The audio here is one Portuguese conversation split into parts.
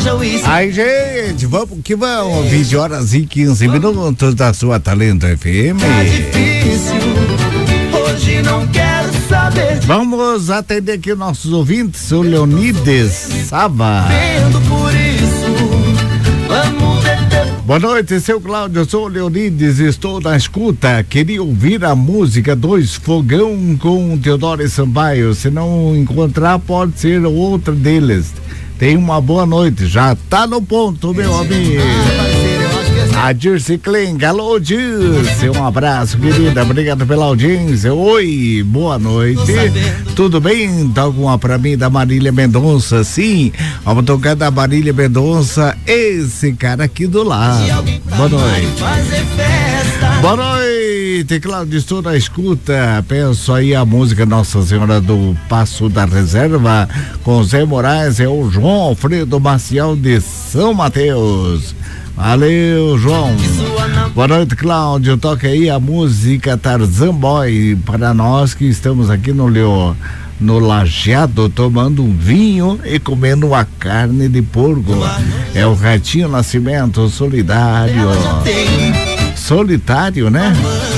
Aí, gente, vamos que vamos. 20 horas e 15 minutos da sua Talento FM. Tá difícil, hoje não quero saber. Vamos atender aqui nossos ouvintes, o Leonides Sava. Por isso, vamos beber. Boa noite, seu Cláudio, eu sou o Leonides, estou na escuta, queria ouvir a música Dois Fogão com Teodoro Sampaio, se não encontrar pode ser outra deles. Tenha uma boa noite, já tá no ponto, meu amigo. A Dirce Kling, alô Dirce, um abraço, querida, obrigado pela audiência. Oi, boa noite, tudo bem? Toca uma pra mim da Marília Mendonça, sim, vamos tocar da Marília Mendonça, esse cara aqui do lado. Boa noite. Boa noite, Cláudio, estou na escuta, penso aí a música Nossa Senhora do Passo da Reserva, com Zé Moraes, é o João Alfredo Maciel de São Mateus. Valeu, João. Boa noite, Cláudio. Toca aí a música Tarzan Boy para nós que estamos aqui no Lajeado tomando um vinho e comendo uma carne de porco. É o Ratinho Nascimento Solidário. Solitário, né?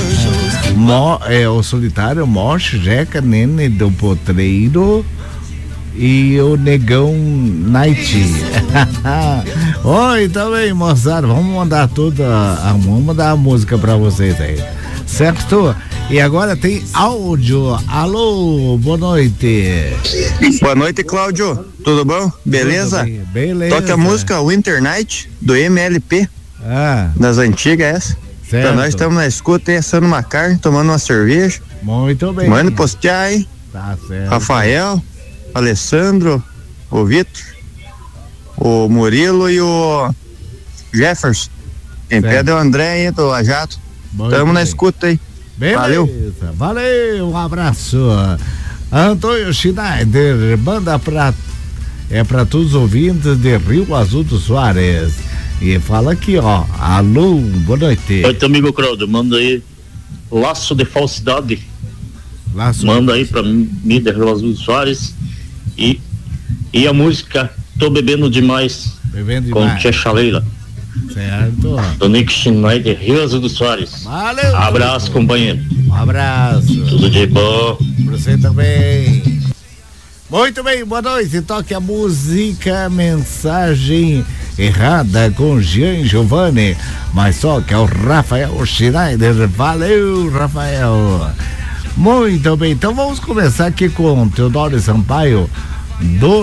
É o Solitário, Moche, Jeca, Nene do Potreiro e o Negão Night. Oi, também, moçada, vamos mandar vamos mandar a música pra vocês aí, certo? E agora tem áudio. Alô, boa noite. Boa noite, Cláudio, tudo bom? Beleza? Beleza. Toca a música Winter Night do MLP, das antigas essa. Certo. Pra nós estamos na escuta aí, assando uma carne, tomando uma cerveja. Muito bem. Manda postear aí. Tá certo. Rafael, Alessandro, o Vitor, o Murilo e o Jefferson. Quem pede é o André aí do Ajato. Tamo na escuta aí. Beleza. Valeu, um abraço. Antônio Schneider, banda pra todos os ouvintes de Rio Azul do Soares. E fala aqui, ó. Alô, boa noite. Oi, teu amigo Cláudio, manda aí Laço de Falsidade. Manda aí pra mim, de Rio Azul do Soares. E a música Tô Bebendo Demais. Com Tia Chaleira. Certo. Do Nick Schneider, Rio Azul do Soares. Valeu. Abraço, companheiro. Um abraço. Tudo de bom. Pra você também. Muito bem, boa noite. Toque a música Mensagem Errada com Jean Giovanni. Mas só que é o Rafael Schneider. Valeu, Rafael. Muito bem, então vamos começar aqui com Teodoro Sampaio.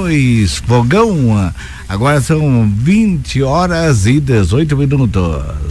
Dois Fogão. Agora são 20 horas e 18 minutos.